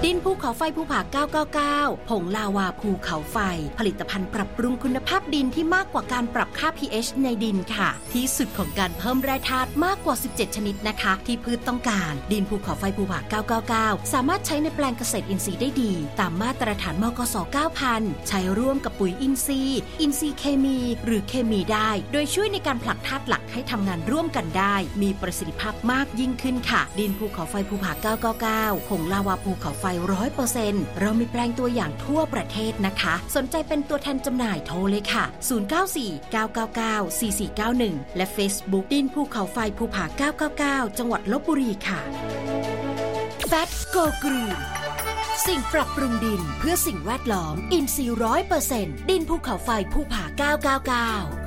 ดินภูเขาไฟภูผา999ผงลาวาภูเขาไฟผลิตภัณฑ์ปรับปรุงคุณภาพดินที่มากกว่าการปรับค่า pH ในดินค่ะที่สุดของการเพิ่มแร่ธาตุมากกว่า17ชนิดนะคะที่พืชต้องการดินภูเขาไฟภูผา999สามารถใช้ในแปลงเกษตรอินทรีย์ได้ดีตามมาตรฐานมกส 9000 ใช้ร่วมกับปุ๋ยอินทรีย์เคมีหรือเคมีได้โดยช่วยในการผลักธาตุหลักให้ทำงานร่วมกันได้มีประสิทธิภาพมากยิ่งขึ้นค่ะดินภูเขาไฟภูผา999ผงลาวาภูเขาไฟ 100% เรามีแปลงตัวอย่างทั่วประเทศนะคะสนใจเป็นตัวแทนจำหน่ายโทรเลยค่ะ0949994491และ Facebook ดินภูเขาไฟภูผา999จังหวัดลพบุรีค่ะ Fat Go Green สิ่งปรับปรุงดินเพื่อสิ่งแวดล้อมอินทรีย์ 100% ดินภูเขาไฟภูผา999